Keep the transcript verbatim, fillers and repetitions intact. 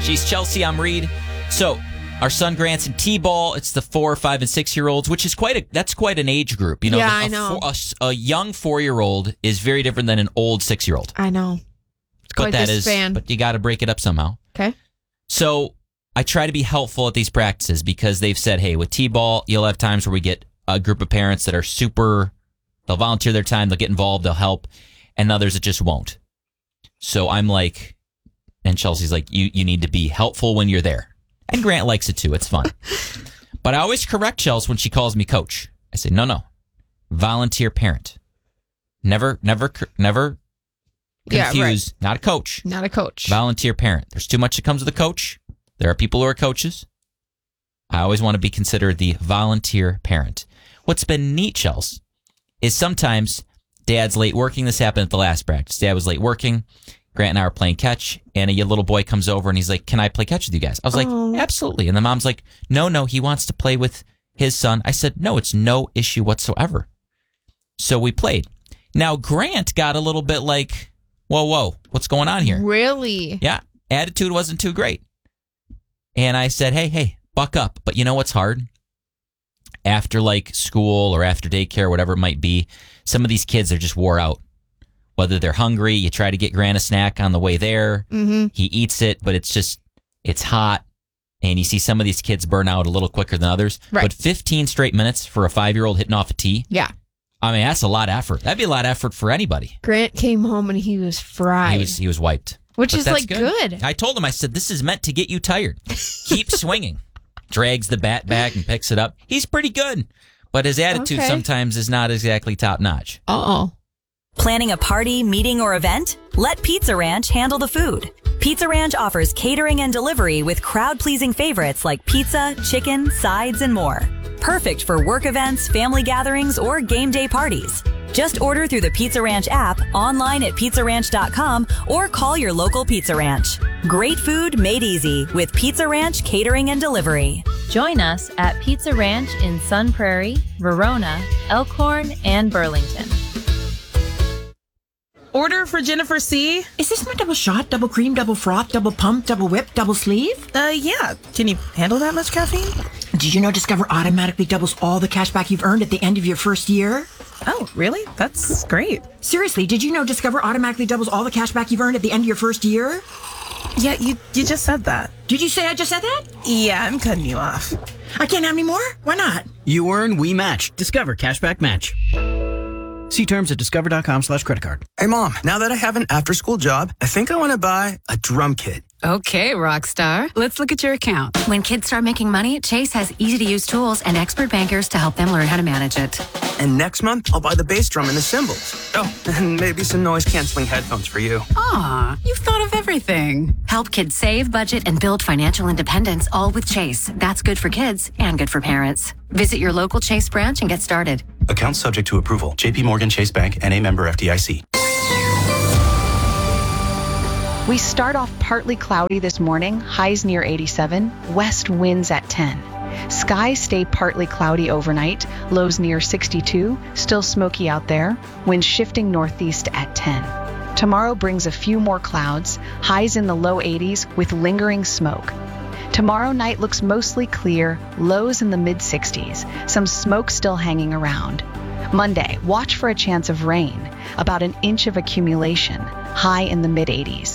She's Chelsea. I'm Reed. So, our son Grant's in T-ball. It's the four, five, and six-year-olds, which is quite a that's quite an age group. You know, yeah, the, I a know. Four, a, a young four-year-old is very different than an old six-year-old. I know. It's quite but that the is, span. but you got to break it up somehow. Okay. So, I try to be helpful at these practices because they've said, hey, with T-ball, you'll have times where we get a group of parents that are super, they'll volunteer their time, they'll get involved, they'll help, and others that just won't. So I'm like, and Chelsea's like, you, you need to be helpful when you're there. And Grant likes it too. It's fun. But I always correct Chelsea when she calls me coach. I say, no, no, volunteer parent. Never, never, never confuse, yeah, right. Not a coach. Not a coach. Volunteer parent. There's too much that comes with a coach. There are people who are coaches. I always want to be considered the volunteer parent. What's been neat, Chelsea, is sometimes Dad's late working. This happened at the last practice. Dad was late working. Grant and I were playing catch, and a little boy comes over, and he's like, can I play catch with you guys? I was Oh. like, absolutely. And the mom's like, no, no, he wants to play with his son. I said, no, it's no issue whatsoever. So we played. Now, Grant got a little bit like, whoa, whoa, what's going on here? Really? Yeah, attitude wasn't too great. And I said, hey, hey, buck up. But you know what's hard? After like school or after daycare, whatever it might be, some of these kids are just wore out. Whether they're hungry, you try to get Grant a snack on the way there. Mm-hmm. He eats it, but it's just, it's hot. And you see some of these kids burn out a little quicker than others. Right. But fifteen straight minutes for a five-year-old hitting off a tee? Yeah. I mean, that's a lot of effort. That'd be a lot of effort for anybody. Grant came home and he was fried. He was, he was wiped. Which But is that's like good. I told him, I said, this is meant to get you tired. Keep swinging. Drags the bat back and picks it up. He's pretty good, but his attitude Okay. sometimes is not exactly top notch. Uh-oh. Planning a party, meeting, or event? Let Pizza Ranch handle the food. Pizza Ranch offers catering and delivery with crowd-pleasing favorites like pizza, chicken, sides, and more. Perfect for work events, family gatherings, or game day parties. Just order through the Pizza Ranch app, online at pizza ranch dot com, or call your local Pizza Ranch. Great food made easy with Pizza Ranch Catering and Delivery. Join us at Pizza Ranch in Sun Prairie, Verona, Elkhorn, and Burlington. Order for Jennifer C. Is this my double shot, double cream, double froth, double pump, double whip, double sleeve? Uh, yeah. Can you handle that much caffeine? Did you know Discover automatically doubles all the cash back you've earned at the end of your first year? Oh, really? That's great. Seriously, did you know Discover automatically doubles all the cash back you've earned at the end of your first year? Yeah, you you just said that. Did you say I just said that? Yeah, I'm cutting you off. I can't have any more? Why not? You earn, we match. Discover Cashback Match. See terms at discover.com slash credit card. Hey, Mom, now that I have an after-school job, I think I want to buy a drum kit. Okay, Rockstar. Let's look at your account. When kids start making money, Chase has easy-to-use tools and expert bankers to help them learn how to manage it. And next month, I'll buy the bass drum and the cymbals. Oh, and maybe some noise-canceling headphones for you. Aw, you've thought of everything. Help kids save, budget, and build financial independence, all with Chase. That's good for kids and good for parents. Visit your local Chase branch and get started. Account subject to approval. J P Morgan Chase Bank, N A member F D I C. We start off partly cloudy this morning, highs near eighty-seven, west winds at ten. Skies stay partly cloudy overnight, lows near sixty-two, still smoky out there, winds shifting northeast at ten. Tomorrow brings a few more clouds, highs in the low eighties with lingering smoke. Tomorrow night looks mostly clear, lows in the mid-sixties, some smoke still hanging around. Monday, watch for a chance of rain, about an inch of accumulation, high in the mid-eighties.